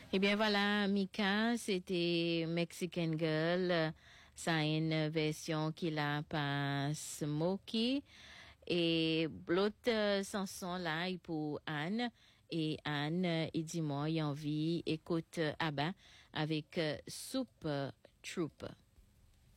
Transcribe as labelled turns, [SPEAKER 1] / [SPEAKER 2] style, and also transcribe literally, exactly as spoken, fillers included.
[SPEAKER 1] Eh bien voilà, Mika, c'était Mexican Girl. Ça a une version qu'il a pas Smokey. Et l'autre chanson là, il pour Anne. Et Anne, il dit moi, il a envie, écoute Abba avec Soup Troop.